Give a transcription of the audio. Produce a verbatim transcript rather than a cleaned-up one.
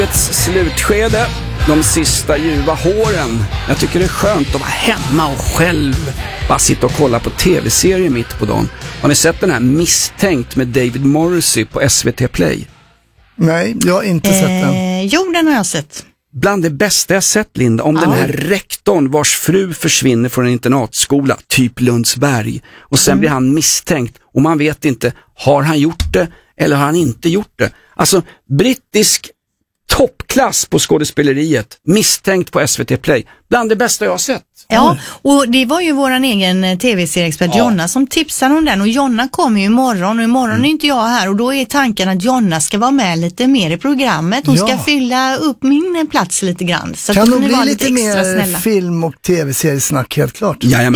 Slutskede, de sista ljuva håren. Jag tycker det är skönt att vara hemma och själv bara sitta och kolla på tv-serier mitt på dagen. Har ni sett den här Misstänkt med David Morrissey på S V T Play? Nej, jag har inte eh, sett den. Jo, den har jag sett. Bland det bästa jag sett, Linda, om ja. den här rektorn vars fru försvinner från en internatskola, typ Lundsberg, och sen mm. blir han misstänkt och man vet inte, har han gjort det eller har han inte gjort det? Alltså, brittisk toppklass på skådespeleriet, Misstänkt på S V T Play, bland det bästa jag har sett. Ja, och det var ju våran egen tv-serieexpert ja. Jonna som tipsade om den, och Jonna kommer ju imorgon och imorgon mm. är inte jag här, och då är tanken att Jonna ska vara med lite mer i programmet. Hon ja. ska fylla upp min plats lite grann. Så kan att nog bli lite, lite mer snälla. film- och tv-seriesnack helt klart. Jajamän.